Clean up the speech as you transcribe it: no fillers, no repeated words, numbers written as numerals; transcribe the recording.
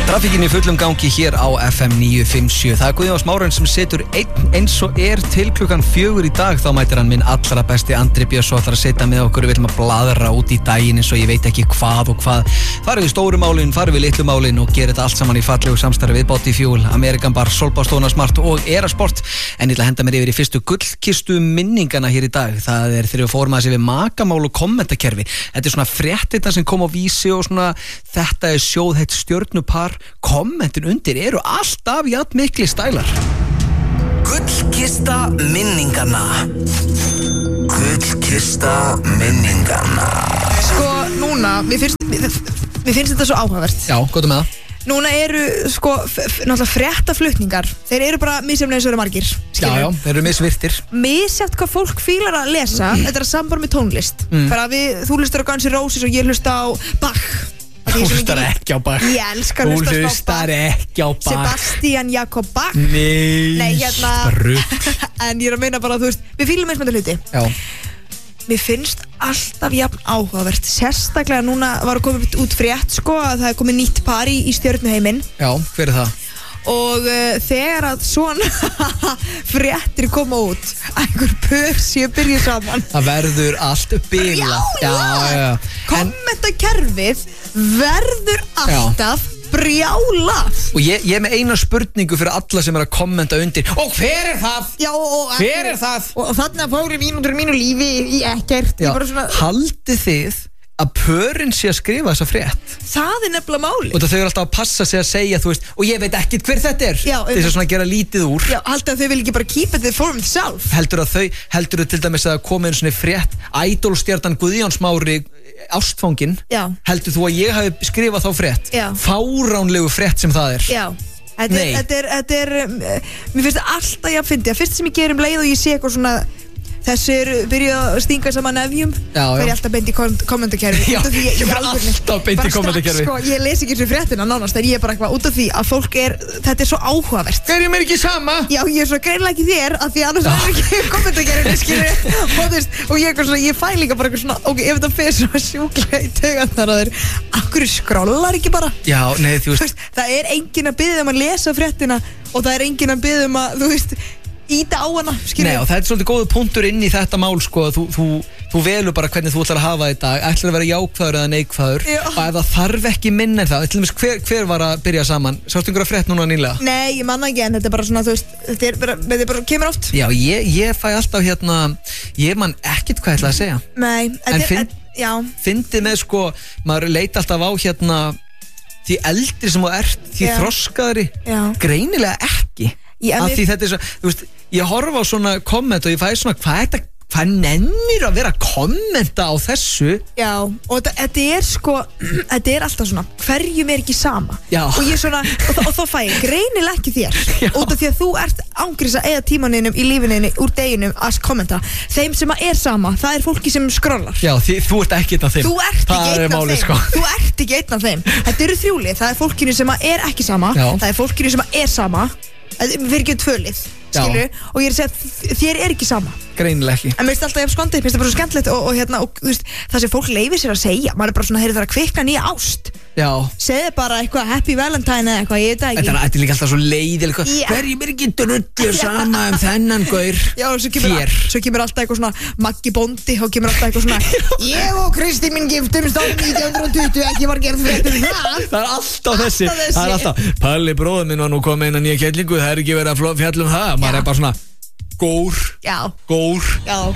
Trafikinn í fullum gangi hér á FM 957. Það Guðjón Smáren sem setur eins og til klukkan 4 í dag. Þá mætir hann minn allra besti Andri Björns og ætlar að setja með okkur. Við viljum að bladra út í daginn eins og ég veit ekki hvað og hvað. Farið við stóru málin, farið við litlu málin og gerir þetta allt saman í fallegu samstarfi við Bodyfuel, American Bar, Solbástóna Smart og Erasport. En ég ætla að henda mér yfir í fyrstu gullkistu minningana hér í dag. Það þegar við fórum að þessi við makamál og kommentakerfi. Þetta svona fréttirnar sem kom á Vísi og svona þetta sjóðheitt stjörnupar. Kommentin undir eru alltaf jafn mikli stælar. Gullkista minningana. Gullkista minningana. Sko, núna, mér finnst þetta svo áhugavert. Já, gott með það. Núna eru, sko, náttúrulega fréttaflutningar. Þeir eru bara misjafnlega eins og eru margir. Já, þeir eru misvirtir. Misjafnt hvað fólk fílar að lesa. Þetta er sambar með tónlist. Þú hlustar á Guns N' Roses og ég hlusta á Bach. Þú hlustar ekki á Bach. Ég elskar að hlusta á Bach. Þú hlustar ekki á Bach. Sebastian Jakob Bach. Nei, rugl. En ég er að meina bara, þú veist, við fílum eins með þetta hluti. Já. Mér finnst alltaf jafn áhugavert. Sérstaklega núna var að koma út frétt, sko, að það er komið nýtt par í stjörnuheiminn. Já, hver er það? Og þegar að svona fréttir koma út, einhver pör séu byrja saman. Það verður allt bila. Já. Kommentakerfið verður alltaf brjála. Og ég er með eina spurningu fyrir alla sem er að kommenta undir. Og hver er það? Já, hver er það? Og þarna fóru mínútur mínu lífi í ekkert. Já, haldið þið að pörin sé að skrifa þessa frétt? Það er nefnilega máli. Og þau eru alltaf að passa sig að segja, þú veist, og ég veit ekkert hver þetta er. Já, þess að svona gera lítið úr. Já, haldið að þau vil ekki bara keep it for themselves. Heldur til dæmis að koma einu svona frétt Idol-stjarnan Guðjón Smári ástfangin. Já. Heldur þú að ég hafi skrifað þá frétt? Já. Fáránlegu frétt sem það er. Já. Þetta er mér finnst það alltaf ég að fyndi. Það fyrst sem ég ger leið og ég sé eitthvað svona þessi byrjuð að stinga saman nefjum. Það er alltaf beint í kommentakerfi. Já, ég er alltaf beint í kommentakerfi. Sko, ég les ekki þessu fréttina nánast, en ég er bara eitthvað út af því að fólk þetta er svo áhugavert. Hverjum er ekki sama? Já, ég er svo greinlega ekki þér, af því annars er ekki kommentakerfi, skilur. Og ég er svona, ég fæ líka bara eitthvað svona, ok, ef þetta fyrir svona sjúklega í taugarnar að þeir, akkur skrollar ekki bara? Já, nei, þú veist. Það er enginn að biðja að lesa fréttina og það er enginn að biðja þú veist, íta á hana, skilur. Nei, og það er svolítið góður punktur inn í þetta mál, sko, þú velur bara hvernig þú ætlar að hafa þetta, ætlar að vera jákvæður eða neikvæður. Já. Og ef það þarf ekki minna en það, til dæmis hver var að byrja saman? Sástu einhverja frétt núna nýlega? Nei, ég manna ekki, en þetta er bara svona, þú veist, þetta er bara kemur oft. Já, ég fæ alltaf ég man ekkert hvað ég ætla að segja. Nei, fyndið með, sko, maður leita alltaf á því eldri sem þú ert, því þroskaðri, greinilega ekki. Af því þetta er svo, þú veist, ég horfa á svona komment og ég fæ svona, hvað nennir að vera að kommenta á þessu? Já, og þetta er sko, þetta er alltaf svona, hverjum er ekki sama? Já. Og ég svona, og þá fæ ég greinilega ekki þér. Já. Út af því að þú ert ángrís að eyða tímaninum í lífininni úr deginum að kommenta. Þeim sem er sama, það er fólki sem skrollar. Já, þú ert ekki einn af þeim. Þú ert ekki einn af þeim. Sko. Þú ert ekki einn af þeim. Þetta eru þrjúlið, það er fólkinu sem er ekki sama. Já. Það er fólkinu sem er sama. Við erum ekki tvölið, skilur. Og ég er að segja, þér er ekki sama. Greinilega ekki. En mér finnst alltaf ég skondið, mér finnst það bara svo skemmtilegt og þú veist, það sem fólk leifir sér að segja, maður er bara svona, það er að kvikna nýja ást. Já. Segðu bara eitthvað happy valentine eða eitthvað, ég veit það ekki. Þetta er líka alltaf svo leiðileg, hverjum er ekki drullu sama þennan gaur? Já, svo kemur alltaf eitthvað svona Maggi Bóndi, og kemur alltaf eitthvað svona ég og Kristín minn giftumst árið 1920, ekki var gerð fréttur það. Það er alltaf þessi. Það er alltaf, Palli bróður minn var nú komið inn á nýja kellingu, það er ekki verið að fjalla það. Maður er bara svona gór. Já.